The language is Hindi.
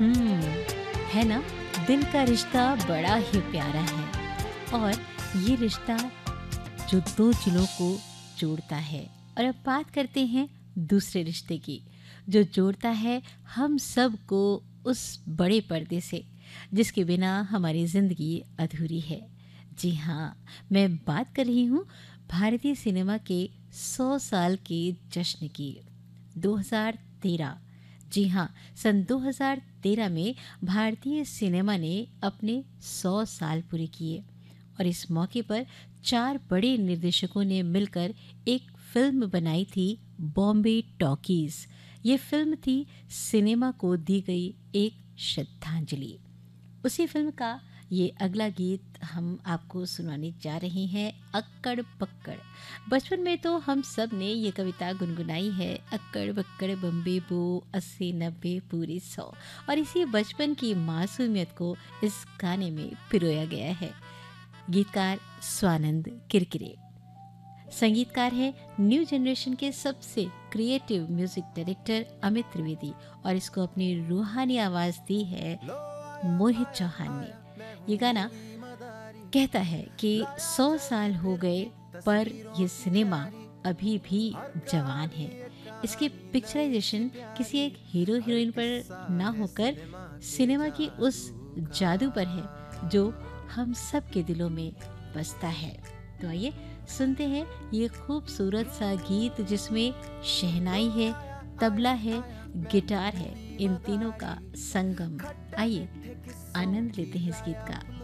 हम्म, है ना। दिल का रिश्ता बड़ा ही प्यारा है, और ये रिश्ता जो दो दिलों को जोड़ता है। और अब बात करते हैं दूसरे रिश्ते की, जो जोड़ता है हम सब को उस बड़े पर्दे से, जिसके बिना हमारी ज़िंदगी अधूरी है। जी हाँ, मैं बात कर रही हूँ भारतीय सिनेमा के 100 साल के जश्न की। 2013, जी हाँ, सन 2013 में भारतीय सिनेमा ने अपने 100 साल पूरे किए, और इस मौके पर चार बड़े निर्देशकों ने मिलकर एक फिल्म बनाई थी, बॉम्बे टॉकीज। ये फिल्म थी सिनेमा को दी गई एक श्रद्धांजलि। उसी फिल्म का ये अगला गीत हम आपको सुनाने जा रहे हैं, अक्कड़ बक्कड़। बचपन में तो हम सब ने ये कविता गुनगुनाई है, अक्कड़ बक्कड़ बम्बे बो, 80 90 पूरी 100। और इसी बचपन की मासूमियत को इस गाने में पिरोया गया है। गीतकार स्वानंद किरकिरे, संगीतकार है न्यू जनरेशन के सबसे creative music director Amit Trivedi, और इसको अपनी रूहानी आवाज दी है मोहित चौहान ने। ये गाना कहता है कि 100 साल हो गए पर ये सिनेमा अभी भी जवान है। इसकी पिक्चराइजेशन किसी एक हीरो हीरोइन पर ना होकर सिनेमा की उस जादू पर है जो हम सब के दिलों में बसता है। तो आइए सुनते हैं ये खूबसूरत सा गीत, जिसमें शहनाई है, तबला है, गिटार है, इन तीनों का संगम। आइए आनंद लेते हैं इस गीत का।